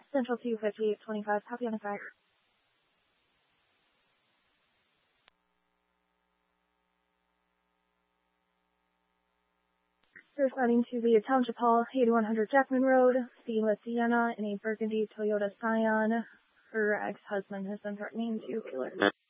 Central 25825, copy on the fire. Responding to the Township Hall, 8100 Jackman Road, speaking with Sienna in a burgundy Toyota Scion. Her ex-husband has been threatening to kill her.